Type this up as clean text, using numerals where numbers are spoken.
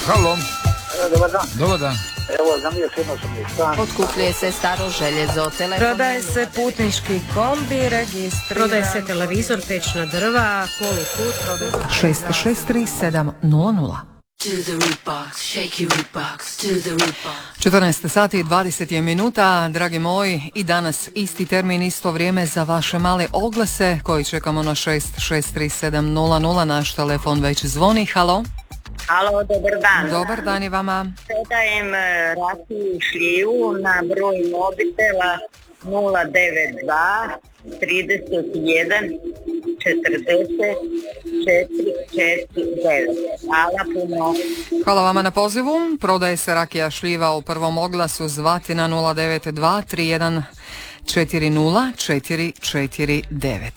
Halo. Dobar dan. Dobar dan. Evo, za mije jednosobni stan. Otkupljuje se staro željezo, telefon. Prodaje se putnički kombi, registriran. Prodaje se televizor, tečna drva, polukut. 663700. 14 sati i 20 minuta, dragi moji, i danas isti termin, isto vrijeme za vaše male oglase koji čekamo na 663700. Naš telefon već zvoni. Halo. Halo, dobar dan. Dobar dan i vama. Predajem rakiju šljivu na broj mobitela 092 31 40 449. Hvala puno. Hvala vama na pozivu. Prodaje se rakija šljiva u prvom oglasu, zvati na 092 31 40 449.